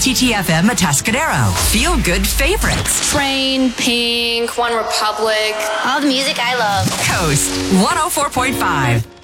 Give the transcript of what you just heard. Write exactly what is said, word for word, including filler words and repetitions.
T T F M Atascadero. Feel good favorites. Train, Pink, One Republic. All the music I love. Coast one oh four point five.